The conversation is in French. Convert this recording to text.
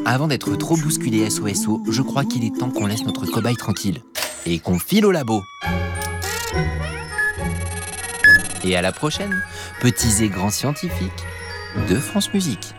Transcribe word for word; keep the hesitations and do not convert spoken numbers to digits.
Avant d'être trop bousculé S O S O, je crois qu'il est temps qu'on laisse notre cobaye tranquille. Et qu'on file au labo. Et à la prochaine, petits et grands scientifiques de France Musique.